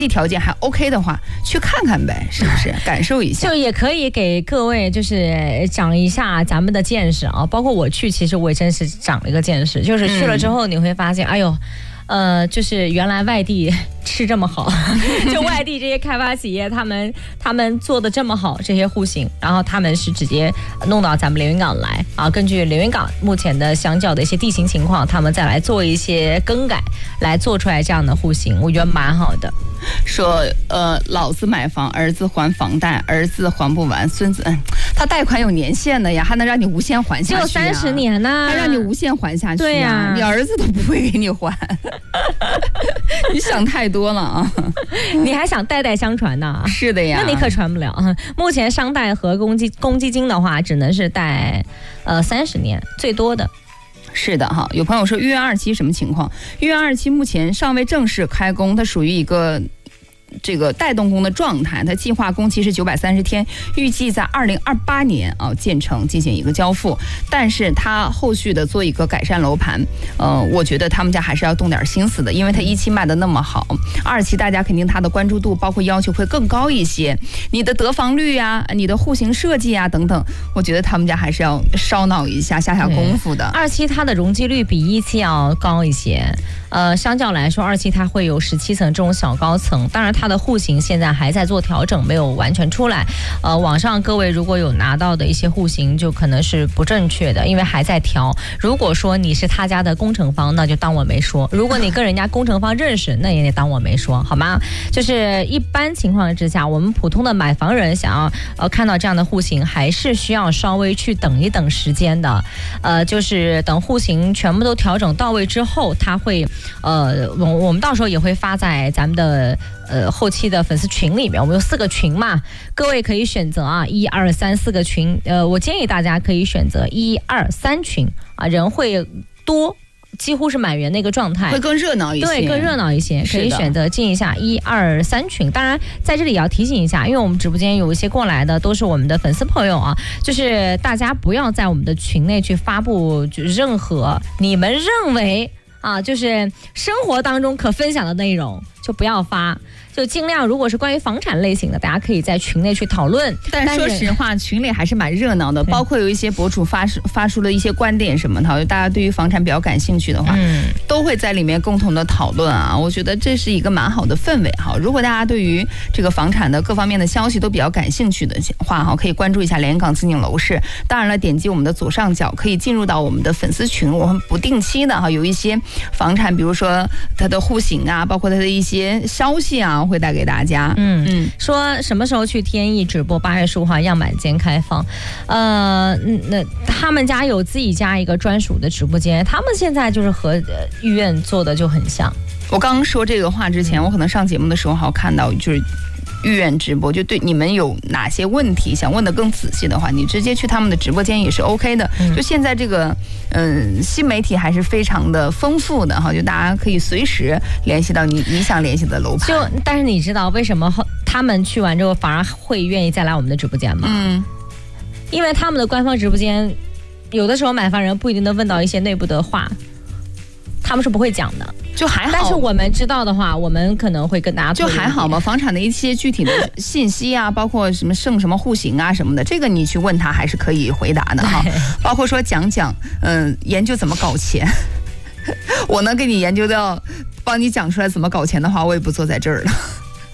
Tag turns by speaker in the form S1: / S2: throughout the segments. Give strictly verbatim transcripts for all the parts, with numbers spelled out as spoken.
S1: 地条件还 OK 的话，去看看呗，是不是？感受一下，
S2: 就也可以给各位就是讲一下咱们的见识啊。包括我去，其实我也真是长了一个见识，就是去了之后你会发现，嗯、哎呦。呃，就是原来外地吃这么好，就外地这些开发企业，他们他们做的这么好，这些户型，然后他们是直接弄到咱们连云港来啊，根据连云港目前的相较的一些地形情况，他们再来做一些更改，来做出来这样的户型，我觉得蛮好的。
S1: 说呃，老子买房，儿子还房贷，儿子还不完，孙子，嗯，他贷款有年限的呀，还能让你无限还下去、啊，
S2: 只有三十年呢，
S1: 还让你无限还下去、啊，
S2: 对呀、啊，
S1: 你儿子都不会给你还，你想太多了啊！
S2: 你还想代代相传呢？
S1: 是的呀，
S2: 那你可传不了。目前商贷和公积公积金的话，只能是贷呃三十年最多的。
S1: 是的哈，有朋友说豫园二期什么情况？豫园二期目前尚未正式开工，它属于一个这个带动工的状态，它计划工期是九百三十天，预计在二零二八年啊建成进行一个交付。但是它后续的做一个改善楼盘，呃，我觉得他们家还是要动点心思的，因为它一期卖的那么好，二期大家肯定它的关注度包括要求会更高一些，你的得房率啊，你的户型设计啊等等，我觉得他们家还是要烧脑一下，下下功夫的。
S2: 二期它的容积率比一期要高一些，呃，相较来说，二期它会有十七层这种小高层，当然它的户型现在还在做调整，没有完全出来。呃，网上各位如果有拿到的一些户型，就可能是不正确的，因为还在调。如果说你是他家的工程方，那就当我没说；如果你跟人家工程方认识，那也得当我没说，好吗？就是一般情况之下，我们普通的买房人想要呃看到这样的户型，还是需要稍微去等一等时间的。呃，就是等户型全部都调整到位之后，它会呃，我我们到时候也会发在咱们的。呃，后期的粉丝群里面，我们有四个群嘛，各位可以选择啊，一二三四个群。呃，我建议大家可以选择一二三群啊，人会多，几乎是满员的一个状态，
S1: 会更热闹一些。
S2: 对，更热闹一些，可以选择进一下一二三群。当然，在这里也要提醒一下，因为我们直播间有一些过来的都是我们的粉丝朋友啊，就是大家不要在我们的群内去发布就任何你们认为啊，就是生活当中可分享的内容，就不要发。就尽量，如果是关于房产类型的，大家可以在群内去讨论。
S1: 但说实话，群里还是蛮热闹的，包括有一些博主发发出了一些观点什么的，大家对于房产比较感兴趣的话，嗯，都会在里面共同的讨论啊。我觉得这是一个蛮好的氛围哈。如果大家对于这个房产的各方面的消息都比较感兴趣的话哈，可以关注一下连云港紫景楼市。当然了，点击我们的左上角可以进入到我们的粉丝群，我们不定期的哈有一些房产，比如说它的户型啊，包括它的一些消息啊。会带给大家。
S2: 嗯嗯，说什么时候去天意直播？八月十五号样板间开放。呃，那他们家有自己家一个专属的直播间，他们现在就是和医院做的就很像。
S1: 我刚刚说这个话之前，我可能上节目的时候还有看到，就是豫园直播，就对你们有哪些问题想问的更仔细的话，你直接去他们的直播间也是 OK 的。嗯、就现在这个嗯、呃、新媒体还是非常的丰富的哈，就大家可以随时联系到你你想联系的楼盘。
S2: 就但是你知道为什么他们去完之后反而会愿意再来我们的直播间吗？嗯，因为他们的官方直播间有的时候买房人不一定能问到一些内部的话。他们是不会讲的，
S1: 就还好。
S2: 但是我们知道的话，我们可能会跟大家
S1: 就还好嘛。房产的一些具体的信息啊，包括什么剩什么户型啊什么的，这个你去问他还是可以回答的哈。包括说讲讲，嗯、呃，研究怎么搞钱，我能给你研究到，帮你讲出来怎么搞钱的话，我也不坐在这儿了。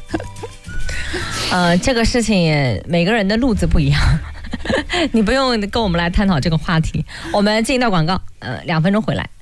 S2: 呃，这个事情也每个人的路子不一样。你不用跟我们来探讨这个话题，我们进一段广告，呃，两分钟回来。